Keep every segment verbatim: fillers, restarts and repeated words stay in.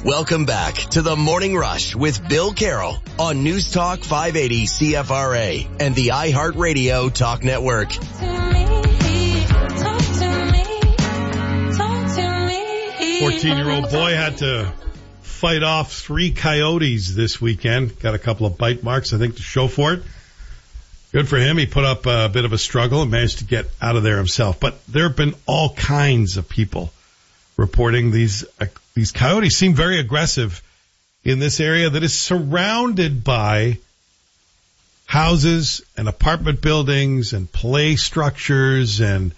Welcome back to the Morning Rush with Bill Carroll on News Talk five eighty C F R A and the iHeartRadio Talk Network. fourteen-year-old boy had to fight off three coyotes this weekend. Got a couple of bite marks, I think, to show for it. Good for him. He put up a bit of a struggle and managed to get out of there himself. But there have been all kinds of people reporting these uh, these coyotes seem very aggressive in this area that is surrounded by houses and apartment buildings and play structures, and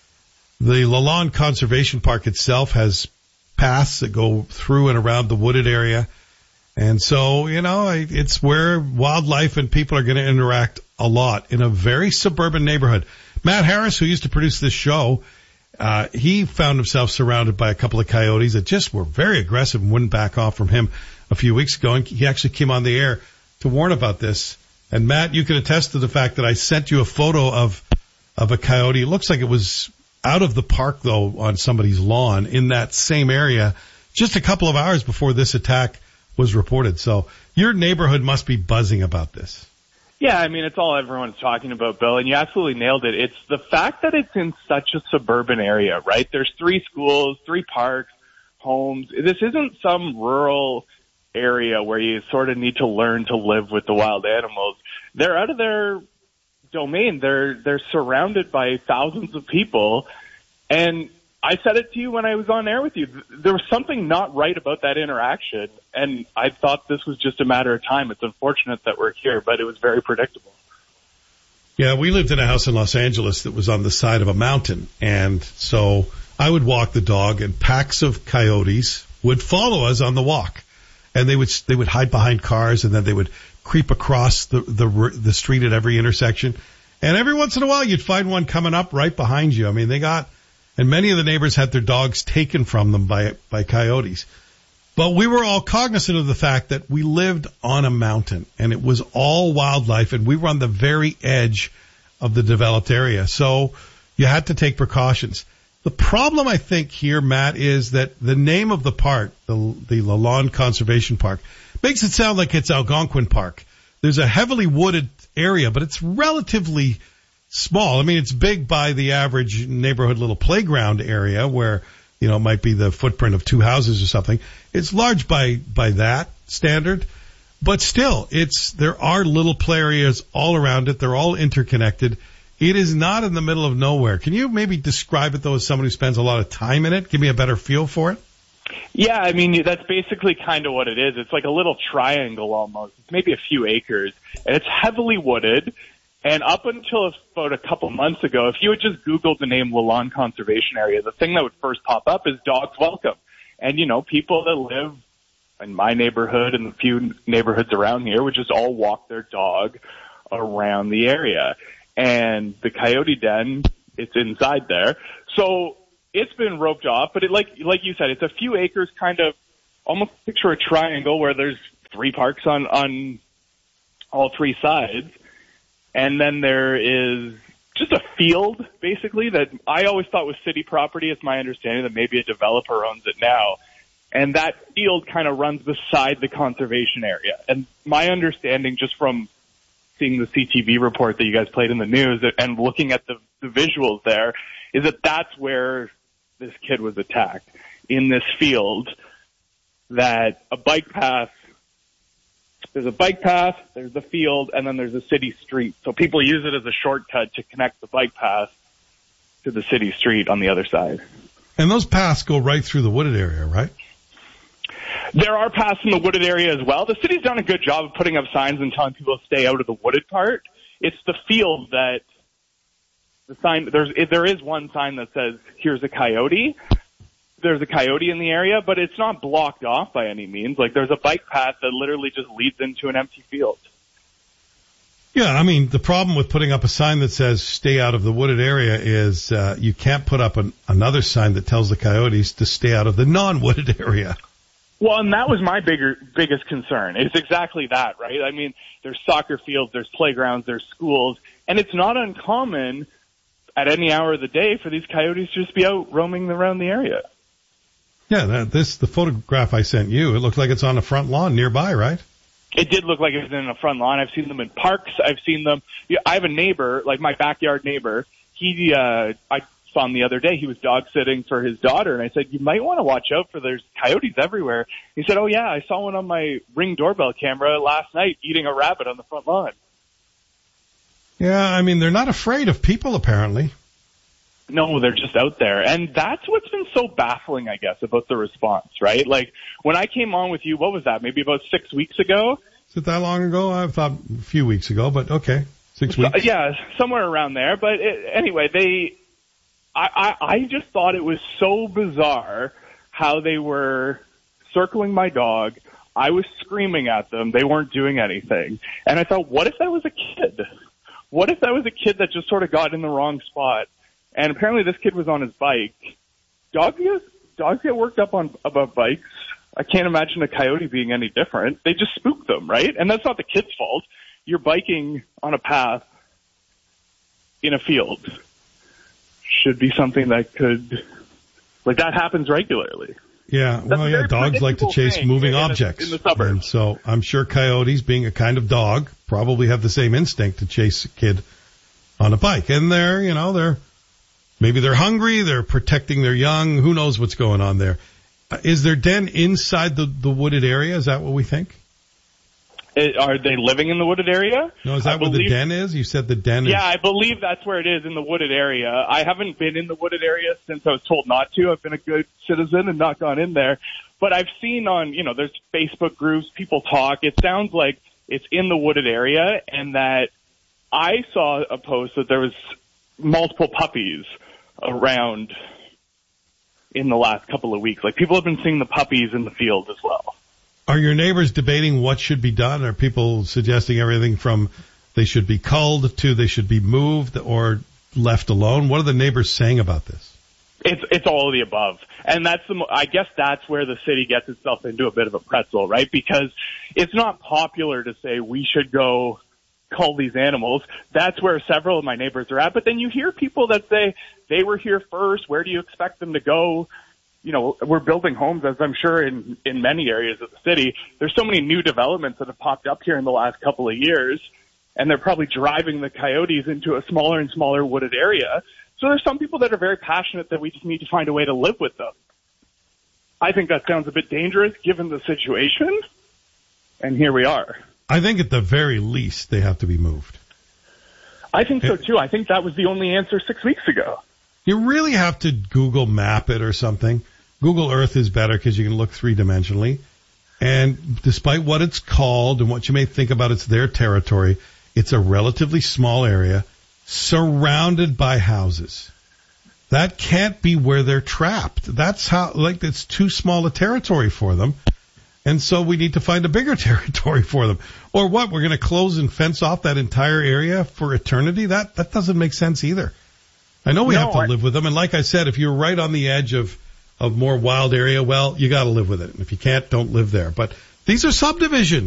the Lalonde Conservation Park itself has paths that go through and around the wooded area. And so, you know, it's where wildlife and people are going to interact a lot in a very suburban neighborhood. Matt Harris, who used to produce this show, uh, he found himself surrounded by a couple of coyotes that just were very aggressive and wouldn't back off from him a few weeks ago. And he actually came on the air to warn about this. And Matt, you can attest to the fact that I sent you a photo of, of a coyote. It looks like it was out of the park, though, on somebody's lawn in that same area just a couple of hours before this attack was reported. So your neighborhood must be buzzing about this. Yeah, I mean, it's all everyone's talking about, Bill, and you absolutely nailed it. It's the fact that it's in such a suburban area, right? There's three schools, three parks, homes. This isn't some rural area where you sort of need to learn to live with the wild animals. They're out of their domain. They're they're surrounded by thousands of people, and I said it to you when I was on air with you. There was something not right about that interaction, and I thought this was just a matter of time. It's unfortunate that we're here, but it was very predictable. Yeah, we lived in a house in Los Angeles that was on the side of a mountain, and so I would walk the dog, and packs of coyotes would follow us on the walk, and they would they would hide behind cars, and then they would creep across the the, the street at every intersection, and every once in a while you'd find one coming up right behind you. I mean, they got. And many of the neighbors had their dogs taken from them by by coyotes. But we were all cognizant of the fact that we lived on a mountain, and it was all wildlife, and we were on the very edge of the developed area. So you had to take precautions. The problem, I think, here, Matt, is that the name of the park, the, the Lalonde Conservation Park, makes it sound like it's Algonquin Park. There's a heavily wooded area, but it's relatively small. I mean, it's big by the average neighborhood little playground area where, you know, it might be the footprint of two houses or something. It's large by, by that standard, but still, it's, there are little play areas all around it. They're all interconnected. It is not in the middle of nowhere. Can you maybe describe it, though, as someone who spends a lot of time in it? Give me a better feel for it. Yeah, I mean, that's basically kind of what it is. It's like a little triangle almost. It's maybe a few acres, and it's heavily wooded. And up until about a couple months ago, if you had just Googled the name Lalonde Conservation Area, the thing that would first pop up is Dogs Welcome. And, you know, people that live in my neighborhood and a few neighborhoods around here would just all walk their dog around the area. And the coyote den, it's inside there. So it's been roped off, but it, like, like you said, it's a few acres, kind of almost picture a triangle where there's three parks on, on all three sides. And then there is just a field, basically, that I always thought was city property. It's my understanding that maybe a developer owns it now. And that field kind of runs beside the conservation area. And my understanding, just from seeing the C T V report that you guys played in the news and looking at the, the visuals there, is that that's where this kid was attacked, in this field, that a bike path, there's a bike path, there's the field, and then there's a city street. So people use it as a shortcut to connect the bike path to the city street on the other side. And those paths go right through the wooded area, right? There are paths in the wooded area as well. The city's done a good job of putting up signs and telling people to stay out of the wooded part. It's the field that the sign, there's, there is one sign that says, here's a coyote. There's a coyote in the area, but it's not blocked off by any means. Like, there's a bike path that literally just leads into an empty field. Yeah, I mean, the problem with putting up a sign that says stay out of the wooded area is uh, you can't put up an, another sign that tells the coyotes to stay out of the non-wooded area. Well, and that was my bigger, biggest concern. It's exactly that, right? I mean, there's soccer fields, there's playgrounds, there's schools, and it's not uncommon at any hour of the day for these coyotes to just be out roaming around the area. Yeah, that, this the photograph I sent you. It looked like it's on the front lawn nearby, right? It did look like it was in a front lawn. I've seen them in parks. I've seen them. Yeah, I have a neighbor, like my backyard neighbor. He, uh, I saw him the other day. He was dog sitting for his daughter, and I said, "You might want to watch out for there's coyotes everywhere." He said, "Oh yeah, I saw one on my Ring doorbell camera last night eating a rabbit on the front lawn." Yeah, I mean they're not afraid of people apparently. No, they're just out there. And that's what's been so baffling, I guess, about the response, right? Like, when I came on with you, what was that, maybe about six weeks ago? Is it that long ago? I thought a few weeks ago, but okay. Six weeks? So, yeah, somewhere around there. But it, anyway, they, I, I, I just thought it was so bizarre how they were circling my dog. I was screaming at them. They weren't doing anything. And I thought, what if that was a kid? What if that was a kid that just sort of got in the wrong spot? And apparently this kid was on his bike. Dogs get, dogs get worked up on about bikes. I can't imagine a coyote being any different. They just spook them, right? And that's not the kid's fault. You're biking on a path in a field. Should be something that could, like that happens regularly. Yeah, That's well, yeah, dogs like to chase moving in objects. The, in the suburbs. And so I'm sure coyotes, being a kind of dog, probably have the same instinct to chase a kid on a bike. And they're, you know, they're, maybe they're hungry, they're protecting their young, who knows what's going on there. Uh, is their den inside the, the wooded area? Is that what we think? It, are they living in the wooded area? No, is that I where believe, the den is? You said the den is... Yeah, I believe that's where it is, in the wooded area. I haven't been in the wooded area since I was told not to. I've been a good citizen and not gone in there. But I've seen on, you know, there's Facebook groups, people talk. It sounds like it's in the wooded area, and that I saw a post that there was multiple puppies around in the last couple of weeks. Like, people have been seeing the puppies in the field as well. Are your neighbors debating what should be done? Are people suggesting everything from they should be culled to they should be moved or left alone? What are the neighbors saying about this? It's it's all of the above. And that's the, I guess that's where the city gets itself into a bit of a pretzel, right? Because it's not popular to say we should go cull these animals. That's where several of my neighbors are at. But then you hear people that say they were here first. Where do you expect them to go? You know, we're building homes, as I'm sure in, in many areas of the city. There's so many new developments that have popped up here in the last couple of years, and they're probably driving the coyotes into a smaller and smaller wooded area. So there's some people that are very passionate that we just need to find a way to live with them. I think that sounds a bit dangerous given the situation, and here we are. I think at the very least they have to be moved. I think so too. I think that was the only answer six weeks ago. You really have to Google map it or something. Google Earth is better because you can look three-dimensionally. And despite what it's called and what you may think about it's their territory, it's a relatively small area surrounded by houses. That can't be where they're trapped. That's how, like, it's too small a territory for them. And so we need to find a bigger territory for them. Or what? We're going to close and fence off that entire area for eternity? That, that doesn't make sense either. I know we no, have to I, live with them, and like I said, if you're right on the edge of, of more wild area, well, you got to live with it. And if you can't, don't live there. But these are subdivisions.